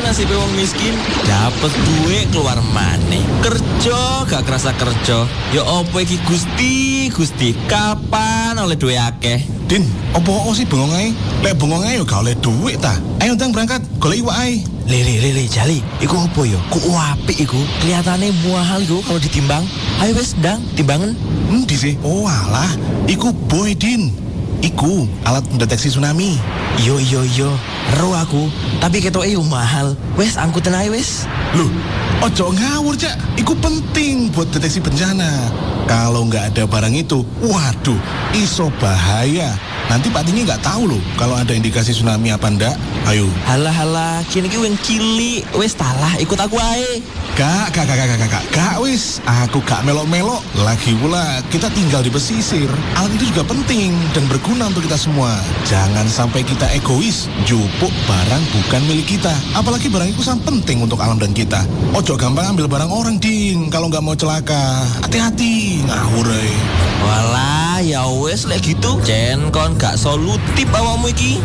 nasib wong miskin? Dapet duit keluar maneh. Kerja gak kerasa kerja. Ya opo iki Gusti, kapan oleh duit akeh? Din, opo sih bengong ae? Lek bengong ae yo gak oleh duit ta. Ayo ndang berangkat, golek iwak ae. Le, Jali, iku opo yo? Ku apik iku. Kelihatannya mahal iku kalau ditimbang. Ayo wes, Dang, timbangan. Endi sih? Oh alah, iku boy Din. Iku alat mendeteksi tsunami. Yo, ero aku. Tapi ketoke yo mahal. Wes, angkutin ae wes. Loh, ojo ngawur Cak. Iku penting buat deteksi bencana. Kalau nggak ada barang itu, waduh, iso bahaya. Nanti Pak Tini nggak tahu loh kalau ada indikasi tsunami apa ndak. Ayo. Halah, kini ki weng cilik. Wes talah, ikut aku ae. Kak, wis. Aku gak melok-melok. Lagi pula kita tinggal di pesisir. Alat itu juga penting dan berguna untuk kita semua. Jangan sampai kita egois, jupuk barang bukan milik kita. Apalagi barang itu sangat penting untuk alam dan kita. Ojo gampang ambil barang orang, Ding. Kalau nggak mau celaka, hati-hati. Ngawur ae. Walah, ya wes lek gitu. Jen kon gak solutif awakmu iki.